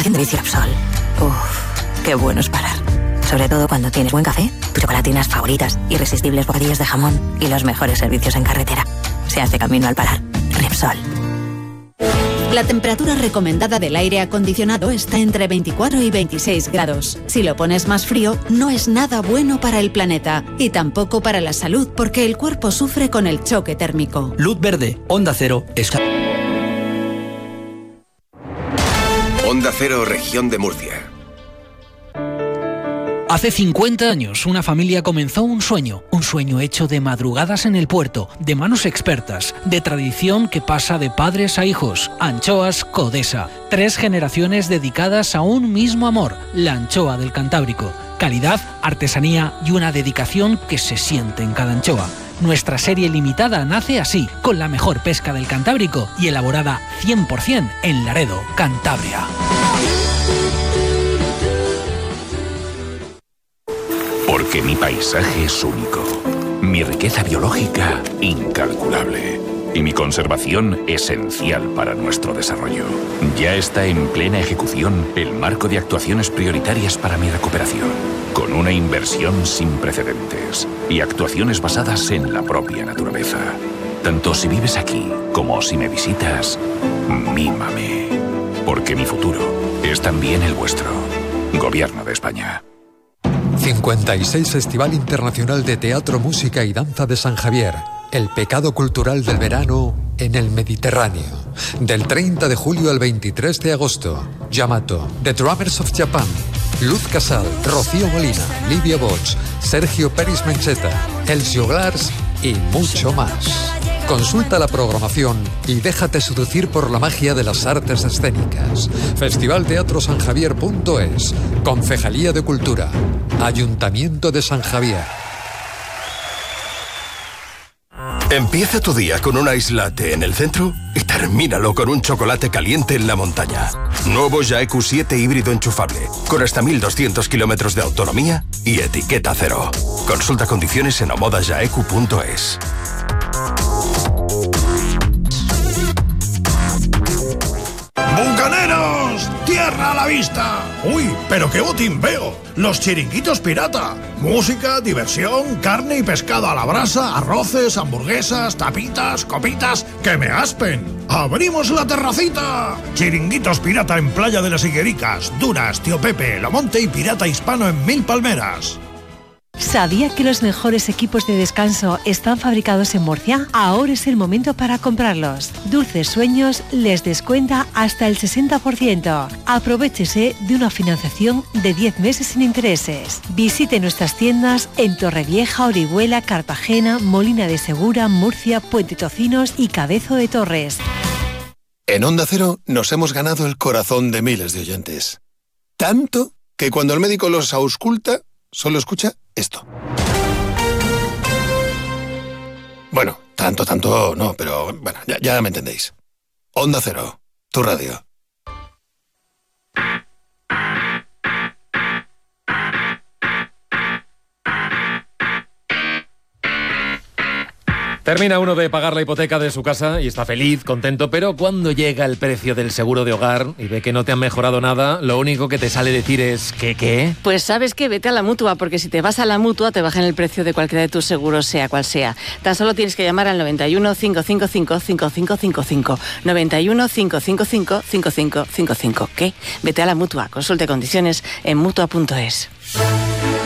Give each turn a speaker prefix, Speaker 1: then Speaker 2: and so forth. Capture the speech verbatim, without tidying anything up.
Speaker 1: cien de bici Repsol. Uff, qué bueno es parar. Sobre todo cuando tienes buen café, tus chocolatinas favoritas, irresistibles bocadillos de jamón y los mejores servicios en carretera. Se hace camino al parar. Repsol.
Speaker 2: La temperatura recomendada del aire acondicionado está entre veinticuatro y veintiséis grados. Si lo pones más frío, no es nada bueno para el planeta y tampoco para la salud, porque el cuerpo sufre con el choque térmico.
Speaker 3: Luz verde, Onda Cero, es...
Speaker 4: Onda Cero, Región de Murcia.
Speaker 3: Hace cincuenta años, una familia comenzó un sueño, un sueño hecho de madrugadas en el puerto, de manos expertas, de tradición que pasa de padres a hijos. Anchoas Codesa, tres generaciones dedicadas a un mismo amor, la anchoa del Cantábrico. Calidad, artesanía y una dedicación que se siente en cada anchoa. Nuestra serie limitada nace así, con la mejor pesca del Cantábrico y elaborada cien por ciento en Laredo, Cantabria.
Speaker 5: Porque mi paisaje es único, mi riqueza biológica incalculable y mi conservación esencial para nuestro desarrollo. Ya está en plena ejecución el marco de actuaciones prioritarias para mi recuperación, con una inversión sin precedentes y actuaciones basadas en la propia naturaleza. Tanto si vives aquí como si me visitas, mímame. Porque mi futuro es también el vuestro. Gobierno de España.
Speaker 6: cincuenta y seis Festival Internacional de Teatro, Música y Danza de San Javier. El pecado cultural del verano en el Mediterráneo. Del treinta de julio al veintitrés de agosto. Yamato, The Drummers of Japan, Luz Casal, Rocío Molina, Livia Bosch, Sergio Peris Mencheta, Els Joglars y mucho más. Consulta la programación y déjate seducir por la magia de las artes escénicas. festival teatro san javier punto es. Concejalía de Cultura. Ayuntamiento de San Javier.
Speaker 4: Empieza tu día con un ice latte en el centro y termínalo con un chocolate caliente en la montaña. Nuevo Jaeku siete híbrido enchufable, con hasta mil doscientos kilómetros de autonomía y etiqueta cero. Consulta condiciones en omoda jaeku punto es.
Speaker 7: ¡Bucaneros! ¡Tierra a la vista! ¡Uy, pero qué botín veo! ¡Los chiringuitos pirata! Música, diversión, carne y pescado a la brasa, arroces, hamburguesas, tapitas, copitas... ¡Que me aspen! ¡Abrimos la terracita! Chiringuitos pirata en Playa de las Higuericas, Duras, Tío Pepe, Lomonte y Pirata Hispano en Mil Palmeras.
Speaker 8: ¿Sabía que los mejores equipos de descanso están fabricados en Murcia? Ahora es el momento para comprarlos. Dulces Sueños les descuenta hasta el sesenta por ciento. Aprovechese de una financiación de diez meses sin intereses. Visite nuestras tiendas en Torrevieja, Orihuela, Cartagena, Molina de Segura, Murcia, Puente Tocinos y Cabezo de Torres.
Speaker 9: En Onda Cero nos hemos ganado el corazón de miles de oyentes. Tanto que cuando el médico los ausculta, solo escucha esto. Bueno, tanto, tanto no, pero bueno, ya, ya me entendéis. Onda Cero, tu radio.
Speaker 10: Termina uno de pagar la hipoteca de su casa y está feliz, contento, pero cuando llega el precio del seguro de hogar y ve que no te han mejorado nada, lo único que te sale decir es ¿qué, qué?
Speaker 11: Pues sabes que vete a la Mutua, porque si te vas a la Mutua te bajan el precio de cualquiera de tus seguros, sea cual sea. Tan solo tienes que llamar al noventa y uno, cinco cinco cinco, cinco cinco cinco cinco. noventa y uno, cinco cinco cinco, cinco cinco cinco cinco. ¿Qué? Vete a la Mutua, consulte condiciones en mutua punto es.